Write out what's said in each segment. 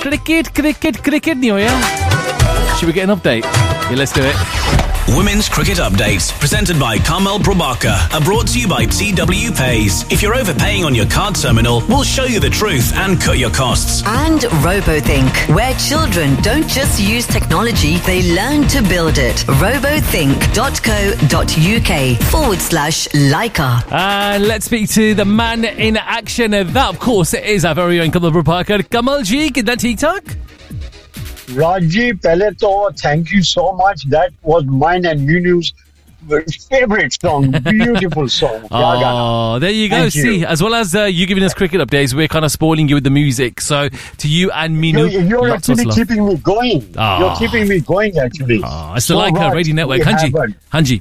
cricket नहीं हो यार. Should we get an update? Yeah, let's do it. Women's Cricket Updates, presented by Carmel Prabhakar, are brought to you by TW Pays. If you're overpaying on your card terminal, we'll show you the truth and cut your costs. And RoboThink, where children don't just use technology, they learn to build it. robothink.co.uk/Leica. And let's speak to the man in action. That, of course, is our very own Kamal Prabhakar. Kamal ji, कितना ठीक-ठाक? Raji, pehle to thank you so much. That was mine and Minu's favorite song. Beautiful song. Oh, there you go. Thank See, you. as well as you giving us cricket updates, we're kind of spoiling you with the music. So, to you and Minu, you're lots of actually love. keeping me going. You're keeping me going, actually. It's the Leica Radio Network. Hanji.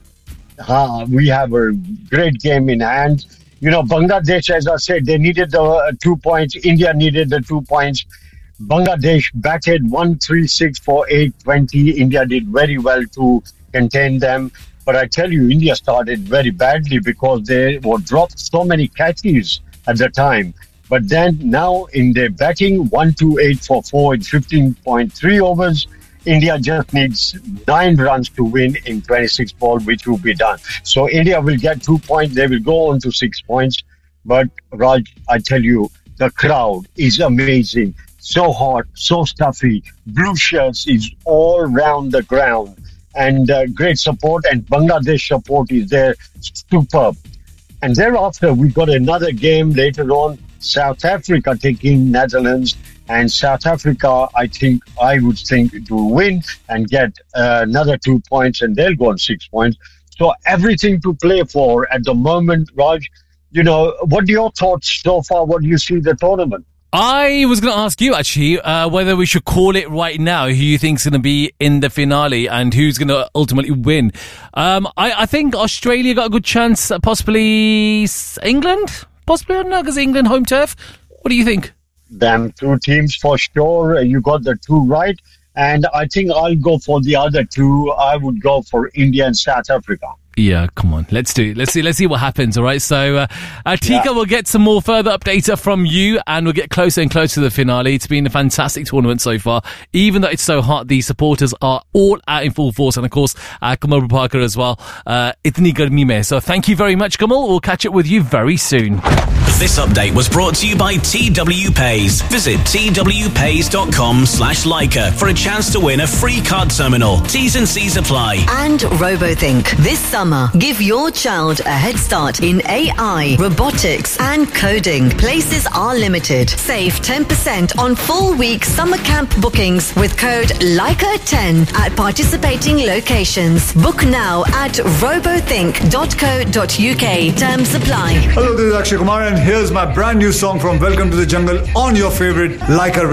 We have a great game in hand. You know, Bangladesh, as I said, they needed the 2 points. India needed the 2 points. Bangladesh batted 136 for 820. India did very well to contain them. But I tell you, India started very badly because they were dropped so many catches at the time. But then now in their batting, 128 for 4 in 15.3 overs. India just needs 9 runs to win in 26 balls, which will be done. So India will get 2 points. They will go on to 6 points. But Raj, I tell you, the crowd is amazing. So hot, so stuffy. Blue shirts is all round the ground. And great support. And Bangladesh support is there. Superb. And thereafter, we've got another game later on. South Africa taking Netherlands. And South Africa, I would think, to win and get another 2 points. And they'll go on 6 points. So everything to play for at the moment, Raj. You know, what are your thoughts so far? What do you see the tournament? I was going to ask you, actually, whether we should call it right now, who you think's going to be in the finale and who's going to ultimately win. I think Australia got a good chance, possibly England? Possibly, I don't know, because England home turf. What do you think? Them 2 teams for sure. You got the 2 right. And I think I'll go for the other 2. I would go for India and South Africa. Yeah, come on. Let's do it. Let's see what happens, all right? So, Tika, we'll get some more further updates from you, and we'll get closer and closer to the finale. It's been a fantastic tournament so far. Even though it's so hot, the supporters are all out in full force. And, of course, Kamal Prabhakar as well. Itni garmi mein. So, thank you very much, Kamal. We'll catch up with you very soon. This update was brought to you by TW Pays. Visit twpays.com/Leica for a chance to win a free card terminal. T's and C's apply. And RoboThink. This summer, give your child a head start in AI, robotics and coding. Places are limited. Save 10% on full week summer camp bookings with code Leica10 at participating locations. Book now at robothink.co.uk. Terms apply. Hello, this is Akshay Kumar and here's my brand new song from Welcome to the Jungle on your favorite Leica